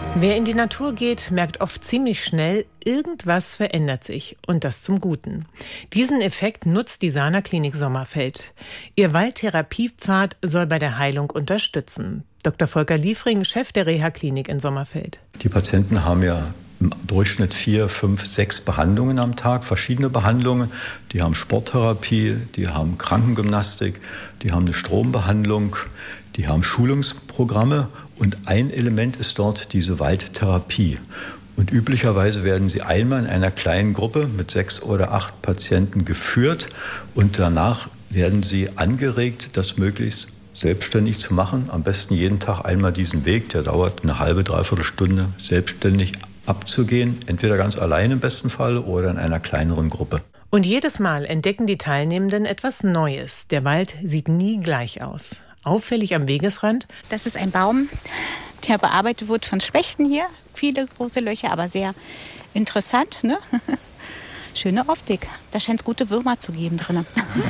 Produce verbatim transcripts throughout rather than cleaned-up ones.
Wer in die Natur geht, merkt oft ziemlich schnell, irgendwas verändert sich und das zum Guten. Diesen Effekt nutzt die Sana Klinik Sommerfeld. Ihr Waldtherapiepfad soll bei der Heilung unterstützen. Doktor Volker Liefring, Chef der Reha-Klinik in Sommerfeld. Die Patienten haben ja im Durchschnitt vier, fünf, sechs Behandlungen am Tag, verschiedene Behandlungen. Die haben Sporttherapie, die haben Krankengymnastik, die haben eine Strombehandlung, die haben Schulungsprogramme. Und ein Element ist dort diese Waldtherapie. Und üblicherweise werden sie einmal in einer kleinen Gruppe mit sechs oder acht Patienten geführt. Und danach werden sie angeregt, das möglichst selbstständig zu machen. Am besten jeden Tag einmal diesen Weg, der dauert eine halbe, dreiviertel Stunde, selbstständig abzugehen. Entweder ganz allein im besten Fall oder in einer kleineren Gruppe. Und jedes Mal entdecken die Teilnehmenden etwas Neues. Der Wald sieht nie gleich aus. Auffällig am Wegesrand. Das ist ein Baum, der bearbeitet wird von Spechten hier. Viele große Löcher, aber sehr interessant, ne? Schöne Optik. Da scheint es gute Würmer zu geben drin.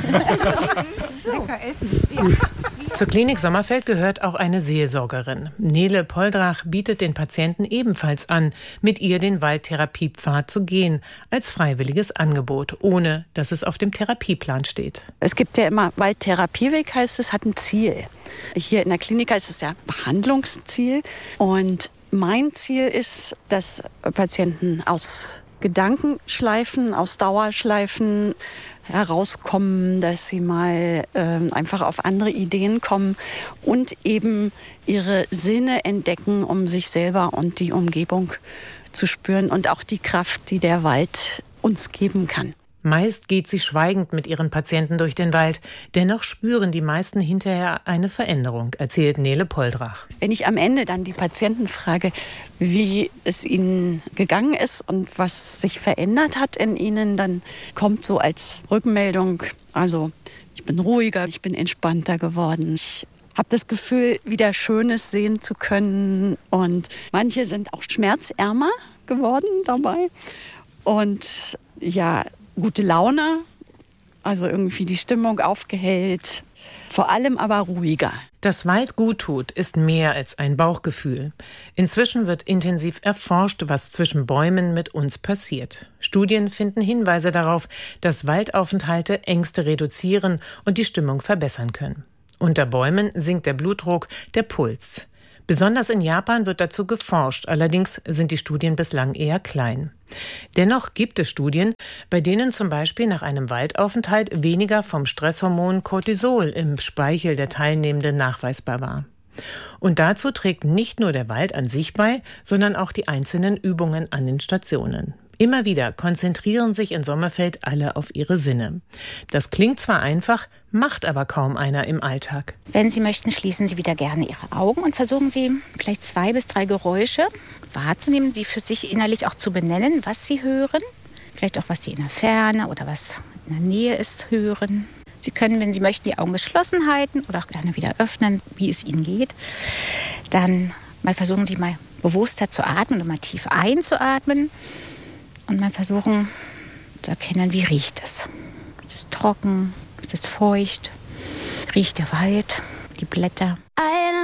Lecker essen. Zur Klinik Sommerfeld gehört auch eine Seelsorgerin. Nele Poldrach bietet den Patienten ebenfalls an, mit ihr den Waldtherapiepfad zu gehen, als freiwilliges Angebot, ohne dass es auf dem Therapieplan steht. Es gibt ja immer, Waldtherapieweg heißt es, hat ein Ziel. Hier in der Klinik heißt es ja Behandlungsziel. Und mein Ziel ist, dass Patienten aus Gedankenschleifen, aus Dauerschleifen herauskommen, dass sie mal äh, einfach auf andere Ideen kommen und eben ihre Sinne entdecken, um sich selber und die Umgebung zu spüren und auch die Kraft, die der Wald uns geben kann. Meist geht sie schweigend mit ihren Patienten durch den Wald. Dennoch spüren die meisten hinterher eine Veränderung, erzählt Nele Poldrach. Wenn ich am Ende dann die Patienten frage, wie es ihnen gegangen ist und was sich verändert hat in ihnen, dann kommt so als Rückmeldung, also ich bin ruhiger, ich bin entspannter geworden. Ich habe das Gefühl, wieder Schönes sehen zu können. Und manche sind auch schmerzärmer geworden dabei. Und ja, gute Laune, also irgendwie die Stimmung aufgehellt, vor allem aber ruhiger. Dass Wald gut tut, ist mehr als ein Bauchgefühl. Inzwischen wird intensiv erforscht, was zwischen Bäumen mit uns passiert. Studien finden Hinweise darauf, dass Waldaufenthalte Ängste reduzieren und die Stimmung verbessern können. Unter Bäumen sinkt der Blutdruck, der Puls. Besonders in Japan wird dazu geforscht, allerdings sind die Studien bislang eher klein. Dennoch gibt es Studien, bei denen zum Beispiel nach einem Waldaufenthalt weniger vom Stresshormon Cortisol im Speichel der Teilnehmenden nachweisbar war. Und dazu trägt nicht nur der Wald an sich bei, sondern auch die einzelnen Übungen an den Stationen. Immer wieder konzentrieren sich in Sommerfeld alle auf ihre Sinne. Das klingt zwar einfach, macht aber kaum einer im Alltag. Wenn Sie möchten, schließen Sie wieder gerne Ihre Augen und versuchen Sie vielleicht zwei bis drei Geräusche wahrzunehmen, die für sich innerlich auch zu benennen, was Sie hören. Vielleicht auch, was Sie in der Ferne oder was in der Nähe ist, hören. Sie können, wenn Sie möchten, die Augen geschlossen halten oder auch gerne wieder öffnen, wie es Ihnen geht. Dann mal versuchen Sie mal bewusster zu atmen und mal tief einzuatmen. Und mal versuchen zu erkennen, wie riecht es. Ist es trocken? Ist es feucht? Riecht der Wald? Die Blätter?